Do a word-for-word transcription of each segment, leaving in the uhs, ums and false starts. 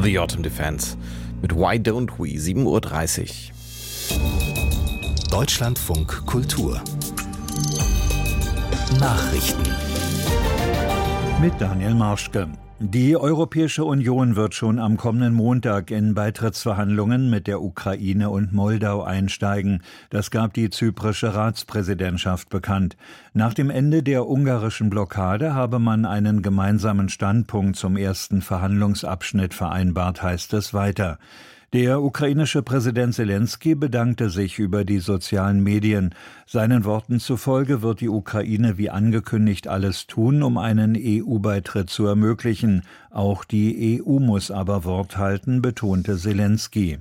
The Autumn Defense mit Why Don't We, sieben Uhr dreißig. Deutschlandfunk Kultur Nachrichten mit Daniel Marschke. Die Europäische Union wird schon am kommenden Montag in Beitrittsverhandlungen mit der Ukraine und Moldau einsteigen. Das gab die zyprische Ratspräsidentschaft bekannt. Nach dem Ende der ungarischen Blockade habe man einen gemeinsamen Standpunkt zum ersten Verhandlungsabschnitt vereinbart, heißt es weiter. Der ukrainische Präsident Selenskyj bedankte sich über die sozialen Medien. Seinen Worten zufolge wird die Ukraine wie angekündigt alles tun, um einen E U-Beitritt zu ermöglichen. Auch die E U muss aber Wort halten, betonte Selenskyj.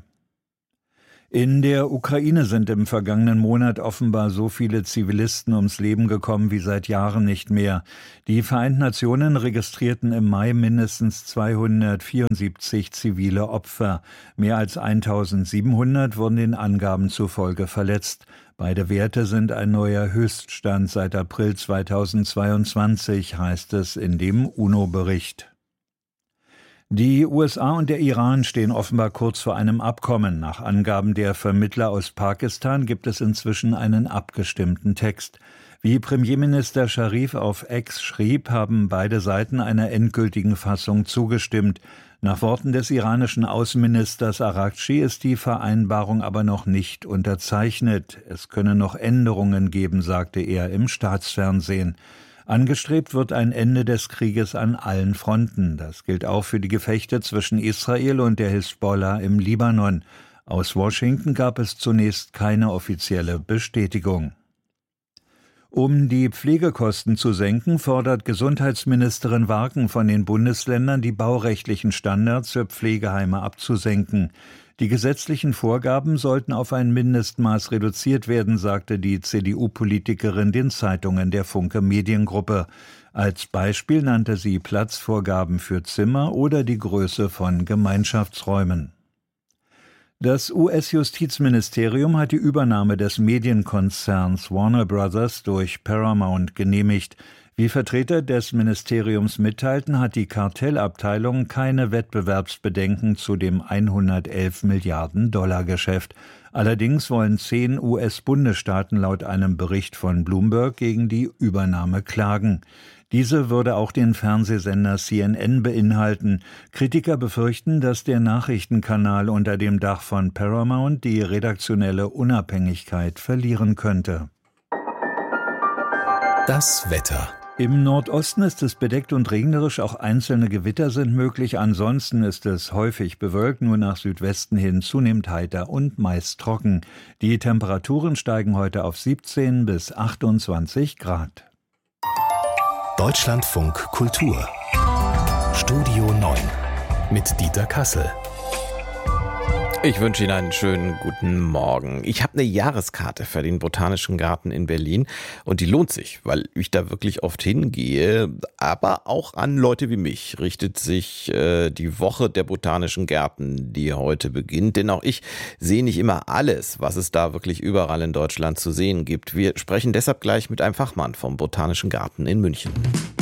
In der Ukraine sind im vergangenen Monat offenbar so viele Zivilisten ums Leben gekommen wie seit Jahren nicht mehr. Die Vereinten Nationen registrierten im Mai mindestens zweihundertvierundsiebzig zivile Opfer. Mehr als eintausendsiebenhundert wurden den Angaben zufolge verletzt. Beide Werte sind ein neuer Höchststand seit April zweitausendzweiundzwanzig, heißt es in dem UNO-Bericht. Die U S A und der Iran stehen offenbar kurz vor einem Abkommen. Nach Angaben der Vermittler aus Pakistan gibt es inzwischen einen abgestimmten Text. Wie Premierminister Scharif auf X schrieb, haben beide Seiten einer endgültigen Fassung zugestimmt. Nach Worten des iranischen Außenministers Araghchi ist die Vereinbarung aber noch nicht unterzeichnet. Es könne noch Änderungen geben, sagte er im Staatsfernsehen. Angestrebt wird ein Ende des Krieges an allen Fronten. Das gilt auch für die Gefechte zwischen Israel und der Hisbollah im Libanon. Aus Washington gab es zunächst keine offizielle Bestätigung. Um die Pflegekosten zu senken, fordert Gesundheitsministerin Warken von den Bundesländern, die baurechtlichen Standards für Pflegeheime abzusenken. Die gesetzlichen Vorgaben sollten auf ein Mindestmaß reduziert werden, sagte die C D U-Politikerin den Zeitungen der Funke Mediengruppe. Als Beispiel nannte sie Platzvorgaben für Zimmer oder die Größe von Gemeinschaftsräumen. Das U S-Justizministerium hat die Übernahme des Medienkonzerns Warner Brothers durch Paramount genehmigt. Wie Vertreter des Ministeriums mitteilten, hat die Kartellabteilung keine Wettbewerbsbedenken zu dem hundertelf Milliarden Dollar Geschäft. Allerdings wollen zehn U S-Bundesstaaten laut einem Bericht von Bloomberg gegen die Übernahme klagen. Diese würde auch den Fernsehsender C N N beinhalten. Kritiker befürchten, dass der Nachrichtenkanal unter dem Dach von Paramount die redaktionelle Unabhängigkeit verlieren könnte. Das Wetter. Im Nordosten ist es bedeckt und regnerisch, auch einzelne Gewitter sind möglich. Ansonsten ist es häufig bewölkt, nur nach Südwesten hin zunehmend heiter und meist trocken. Die Temperaturen steigen heute auf siebzehn bis achtundzwanzig Grad. Deutschlandfunk Kultur Studio neun mit Dieter Kassel. Ich wünsche Ihnen einen schönen guten Morgen. Ich habe eine Jahreskarte für den Botanischen Garten in Berlin und die lohnt sich, weil ich da wirklich oft hingehe. Aber auch an Leute wie mich richtet sich äh, die Woche der Botanischen Gärten, die heute beginnt. Denn auch ich sehe nicht immer alles, was es da wirklich überall in Deutschland zu sehen gibt. Wir sprechen deshalb gleich mit einem Fachmann vom Botanischen Garten in München.